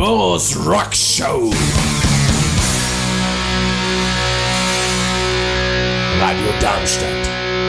Boros Rock Show. Radio Darmstadt.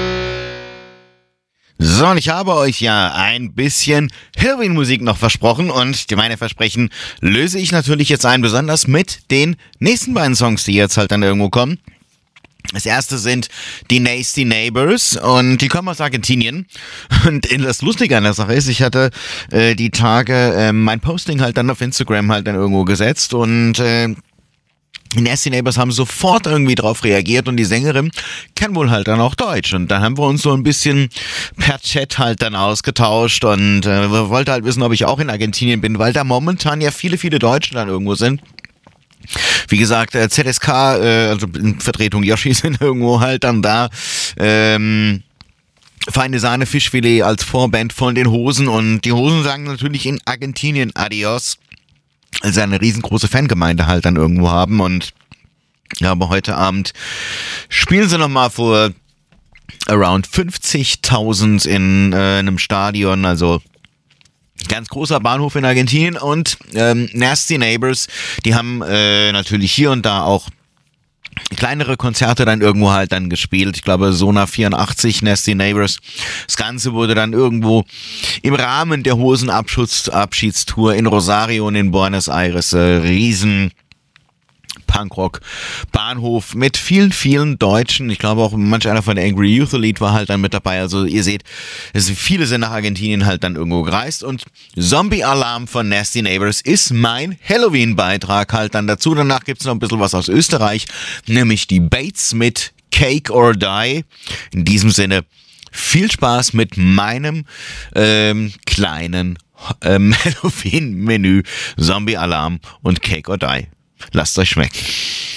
So, und ich habe euch ja ein bisschen Halloween-Musik noch versprochen und meine Versprechen löse ich natürlich jetzt ein, besonders mit den nächsten beiden Songs, die jetzt halt dann irgendwo kommen. Das erste sind die Nasty Neighbors und die kommen aus Argentinien. Und das Lustige an der Sache ist, ich hatte die Tage mein Posting halt dann auf Instagram halt dann irgendwo gesetzt und die Nasty Neighbors haben sofort irgendwie drauf reagiert und die Sängerin kann wohl halt dann auch Deutsch. Und dann haben wir uns so ein bisschen per Chat halt dann ausgetauscht und wollte halt wissen, ob ich auch in Argentinien bin, weil da momentan ja viele, viele Deutsche dann irgendwo sind. Wie gesagt, ZSK, also in Vertretung Yoshi sind irgendwo halt dann da. Feine Sahne Fischfilet als Vorband von den Hosen und die Hosen sagen natürlich in Argentinien Adios. Also eine riesengroße Fangemeinde halt dann irgendwo haben und ja, aber heute Abend spielen sie nochmal vor around 50.000 in einem Stadion, also ganz großer Bahnhof in Argentinien und Nasty Neighbors, die haben natürlich hier und da auch kleinere Konzerte dann irgendwo halt dann gespielt. Ich glaube Sona 84, Nasty Neighbors. Das Ganze wurde dann irgendwo im Rahmen der Hosenabschiedstour in Rosario und in Buenos Aires riesen Punkrock-Bahnhof mit vielen, vielen Deutschen. Ich glaube auch manch einer von der Angry Youth Elite war halt dann mit dabei. Also ihr seht, viele sind nach Argentinien halt dann irgendwo gereist und Zombie Alarm von Nasty Neighbors ist mein Halloween-Beitrag halt dann dazu. Danach gibt's noch ein bisschen was aus Österreich, nämlich die Bates mit Cake or Die. In diesem Sinne viel Spaß mit meinem kleinen Halloween-Menü Zombie Alarm und Cake or Die. Lasst euch schmecken.